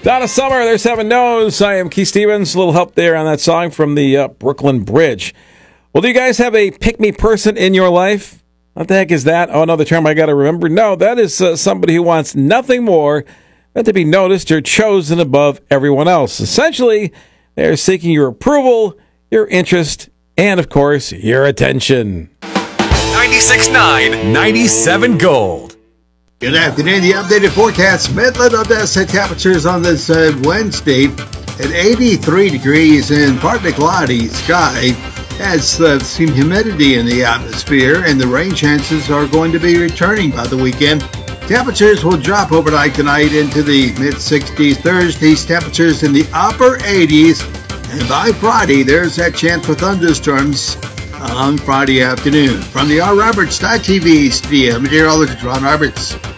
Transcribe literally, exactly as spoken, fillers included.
Donna Summer, there's Seven No's. I am Keith Stevens. A little help there on that song from the uh, Brooklyn Bridge. Well, do you guys have a pick-me person in your life? What the heck is that? Oh, another term I got to remember. No, that is uh, somebody who wants nothing more than to be noticed or chosen above everyone else. Essentially, they're seeking your approval, your interest, and, of course, your attention. ninety-six point nine, ninety-seven Gold. Good afternoon. The updated forecast. Midland, Odessa temperatures on this uh, Wednesday at eighty-three degrees and partly cloudy sky. Has uh, some humidity in the atmosphere, and the rain chances are going to be returning by the weekend. Temperatures will drop overnight tonight into the mid-sixties. Thursday's temperatures in the upper eighties. And by Friday, there's that chance for thunderstorms on Friday afternoon. From the R. Roberts T V studio, meteorologist Ron Roberts.